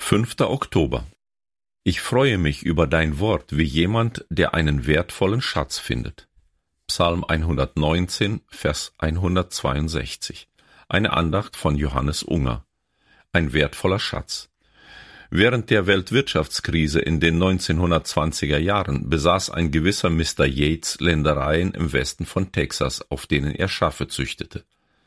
5. Oktober. Ich freue mich über dein Wort wie jemand, der einen wertvollen Schatz findet. Psalm 119, Vers 162. Eine Andacht von Johannes Unger. Ein wertvoller Schatz. Während der Weltwirtschaftskrise in den 1920er Jahren besaß ein gewisser Mr. Yates Ländereien im Westen von Texas, auf denen er Schafe züchtete.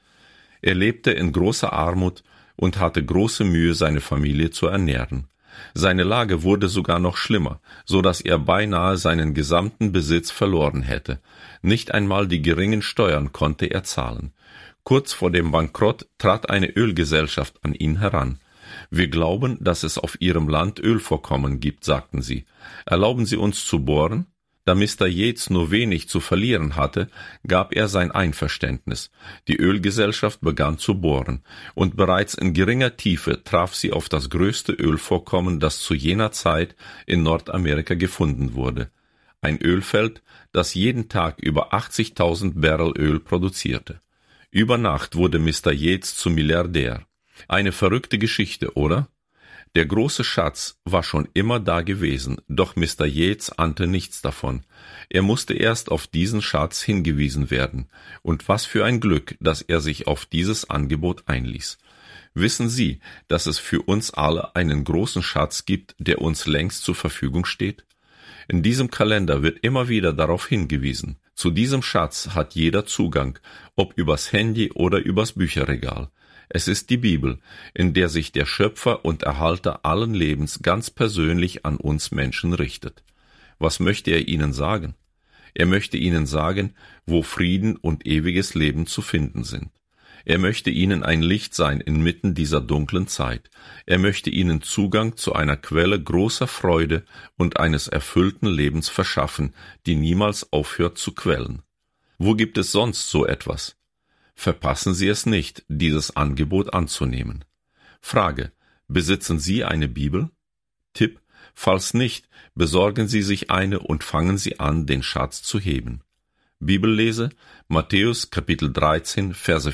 Er lebte in großer Armut und hatte große Mühe, seine Familie zu ernähren. Seine Lage wurde sogar noch schlimmer, so dass er beinahe seinen gesamten Besitz verloren hätte. Nicht einmal die geringen Steuern konnte er zahlen. Kurz vor dem Bankrott trat eine Ölgesellschaft an ihn heran. Wir glauben, dass es auf Ihrem Land Ölvorkommen gibt, sagten sie. Erlauben Sie uns zu bohren? Da Mr. Yates nur wenig zu verlieren hatte, gab er sein Einverständnis. Die Ölgesellschaft begann zu bohren, und bereits in geringer Tiefe traf sie auf das größte Ölvorkommen, das zu jener Zeit in Nordamerika gefunden wurde. Ein Ölfeld, das jeden Tag über 80.000 Barrel Öl produzierte. Über Nacht wurde Mr. Yates zum Milliardär. Eine verrückte Geschichte, oder? Der große Schatz war schon immer da gewesen, doch Mr. Yates ahnte nichts davon. Er musste erst auf diesen Schatz hingewiesen werden. Und was für ein Glück, dass er sich auf dieses Angebot einließ. Wissen Sie, dass es für uns alle einen großen Schatz gibt, der uns längst zur Verfügung steht? In diesem Kalender wird immer wieder darauf hingewiesen. Zu diesem Schatz hat jeder Zugang, ob übers Handy oder übers Bücherregal. Es ist die Bibel, in der sich der Schöpfer und Erhalter allen Lebens ganz persönlich an uns Menschen richtet. Was möchte er ihnen sagen? Er möchte ihnen sagen, wo Frieden und ewiges Leben zu finden sind. Er möchte ihnen ein Licht sein inmitten dieser dunklen Zeit. Er möchte ihnen Zugang zu einer Quelle großer Freude und eines erfüllten Lebens verschaffen, die niemals aufhört zu quellen. Wo gibt es sonst so etwas? Verpassen Sie es nicht, dieses Angebot anzunehmen. Frage: Besitzen Sie eine Bibel? Tipp: Falls nicht, besorgen Sie sich eine und fangen Sie an, den Schatz zu heben. Bibellese: Matthäus Kapitel 13, Verse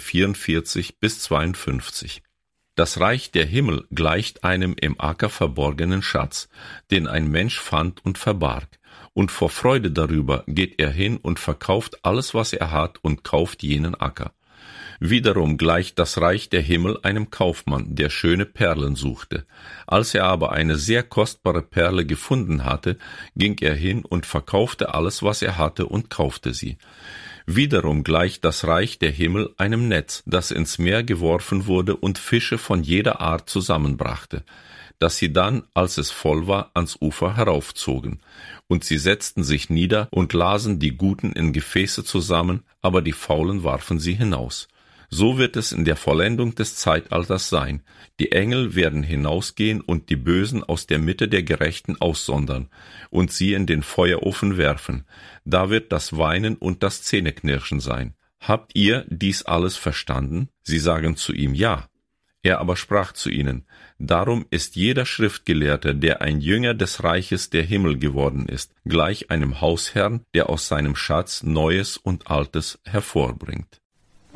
44 bis 52. Das Reich der Himmel gleicht einem im Acker verborgenen Schatz, den ein Mensch fand und verbarg. Und vor Freude darüber geht er hin und verkauft alles, was er hat, und kauft jenen Acker. Wiederum gleicht das Reich der Himmel einem Kaufmann, der schöne Perlen suchte. Als er aber eine sehr kostbare Perle gefunden hatte, ging er hin und verkaufte alles, was er hatte, und kaufte sie. Wiederum gleicht das Reich der Himmel einem Netz, das ins Meer geworfen wurde und Fische von jeder Art zusammenbrachte, dass sie dann, als es voll war, ans Ufer heraufzogen. Und sie setzten sich nieder und lasen die Guten in Gefäße zusammen, aber die Faulen warfen sie hinaus. So wird es in der Vollendung des Zeitalters sein. Die Engel werden hinausgehen und die Bösen aus der Mitte der Gerechten aussondern und sie in den Feuerofen werfen. Da wird das Weinen und das Zähneknirschen sein. Habt ihr dies alles verstanden? Sie sagen zu ihm: Ja. Er aber sprach zu ihnen: Darum ist jeder Schriftgelehrte, der ein Jünger des Reiches der Himmel geworden ist, gleich einem Hausherrn, der aus seinem Schatz Neues und Altes hervorbringt.